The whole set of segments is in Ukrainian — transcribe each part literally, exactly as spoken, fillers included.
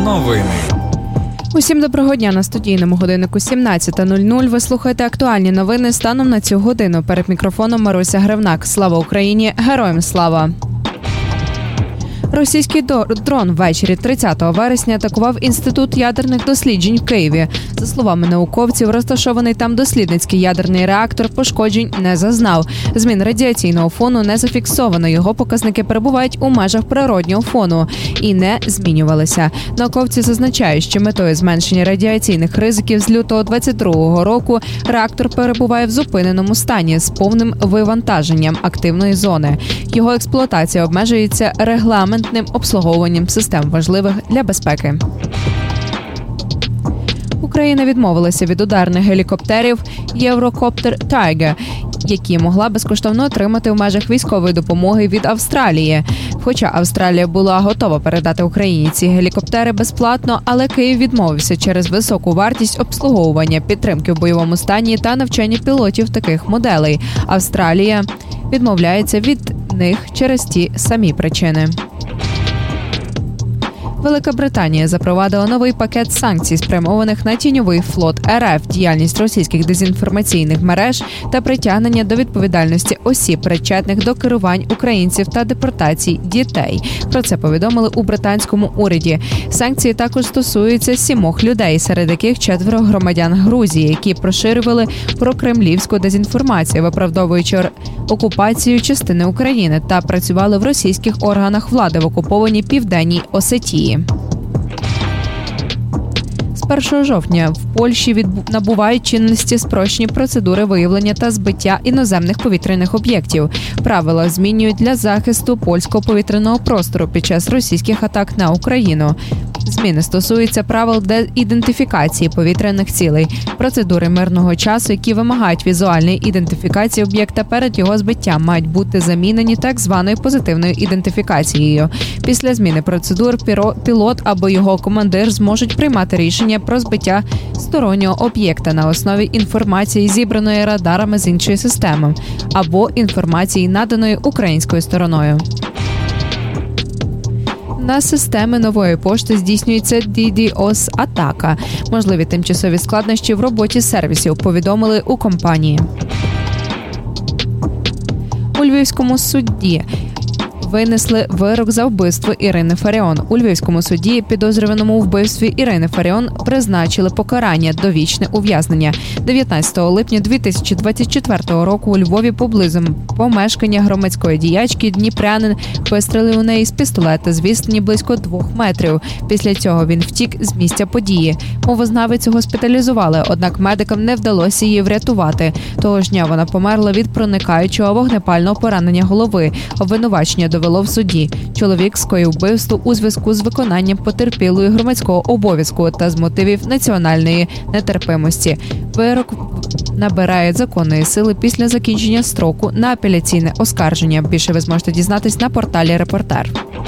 Новини. Усім доброго дня. На студійному годиннику сімнадцята нуль нуль. Ви слухаєте актуальні новини станом на цю годину. Перед мікрофоном Маруся Гривнак. Слава Україні! Героям слава! Російський дрон ввечері тридцятого вересня атакував Інститут ядерних досліджень в Києві. За словами науковців, розташований там дослідницький ядерний реактор пошкоджень не зазнав. Змін радіаційного фону не зафіксовано. Його показники перебувають у межах природнього фону і не змінювалися. Науковці зазначають, що метою зменшення радіаційних ризиків з лютого двадцять другого року реактор перебуває в зупиненому стані з повним вивантаженням активної зони. Його експлуатація обмежується регламентом обслуговуванням систем, важливих для безпеки. Україна відмовилася від ударних гелікоптерів «Єврокоптер Тайгер», які могла безкоштовно отримати в межах військової допомоги від Австралії. Хоча Австралія була готова передати Україні ці гелікоптери безплатно, але Київ відмовився через високу вартість обслуговування, підтримки в бойовому стані та навчання пілотів таких моделей. Австралія відмовляється від них через ті самі причини. Велика Британія запровадила новий пакет санкцій, спрямованих на тіньовий флот РФ, діяльність російських дезінформаційних мереж та притягнення до відповідальності осіб, причетних до керувань українців та депортацій дітей. Про це повідомили у британському уряді. Санкції також стосуються сімох людей, серед яких четверо громадян Грузії, які поширювали прокремлівську дезінформацію, виправдовуючи окупацію частини України, та працювали в російських органах влади в окупованій Південній Осетії. З першого жовтня в Польщі відбу... набувають чинності спрощені процедури виявлення та збиття іноземних повітряних об'єктів. Правила змінюють для захисту польського повітряного простору під час російських атак на Україну. Зміни стосуються правил ідентифікації повітряних цілей, процедури мирного часу, які вимагають візуальної ідентифікації об'єкта перед його збиттям, мають бути замінені так званою позитивною ідентифікацією. Після зміни процедур пілот або його командир зможуть приймати рішення про збиття стороннього об'єкта на основі інформації, зібраної радарами з іншої системи, або інформації, наданої українською стороною. На системи нової пошти здійснюється DDoS-атака. Можливі тимчасові складнощі в роботі сервісів, повідомили у компанії. У Львівському суді винесли вирок за вбивство Ірини Фаріон. У Львівському суді підозрюваному у вбивстві Ірини Фаріон призначили покарання – довічне ув'язнення. дев'ятнадцятого липня дві тисячі двадцять четвертого року у Львові поблизу помешкання громадської діячки дніпрянин вистрелив у неї з пістолета з відстані близько двох метрів. Після цього він втік з місця події. Мовознавицю госпіталізували, однак медикам не вдалося її врятувати. Того ж дня вона померла від проникаючого вогнепального поранення голови. Обвинувачення довело в суді. Чоловік скоїв вбивство у зв'язку з виконанням потерпілої громадського обов'язку та з мотивів національної нетерпимості. Вирок набирає законної сили після закінчення строку на апеляційне оскарження. Більше ви зможете дізнатись на порталі «Репортер».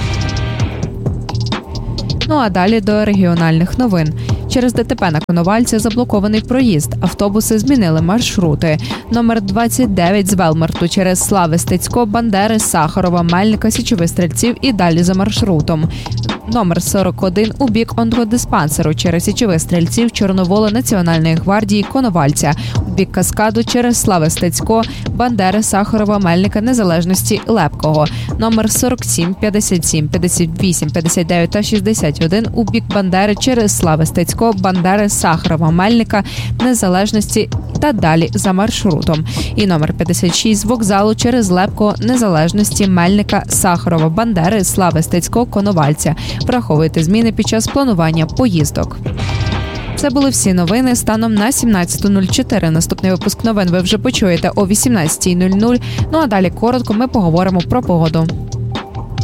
Ну а далі до регіональних новин. Через ДТП на Коновальця заблокований проїзд. Автобуси змінили маршрути. Номер двадцять дев'ять з Велмарту через Слави Стецько, Бандери, Сахарова, Мельника, Січових Стрільців і далі за маршрутом. Номер сорок один у бік онкодиспансеру через Січових Стрільців, Чорновола, Національної гвардії, Коновальця. У бік Каскаду через Слави Стецько, Бандери, Сахарова, Мельника, Незалежності, Лепкого. Номер сорок сім, п'ятдесят сім, п'ятдесят вісім, п'ятдесят дев'ять та шістдесят один у бік Бандери через Слави Стецько, Бандери, Сахарова, Мельника, Незалежності та далі за маршрутом. І номер п'ятдесят шість з вокзалу через Лепкого, Незалежності, Мельника, Сахарова, Бандери, Слави Стецько, Коновальця. Враховуйте зміни під час планування поїздок. Це були всі новини станом на сімнадцята нуль чотири. Наступний випуск новин ви вже почуєте о вісімнадцята нуль нуль. Ну а далі коротко ми поговоримо про погоду.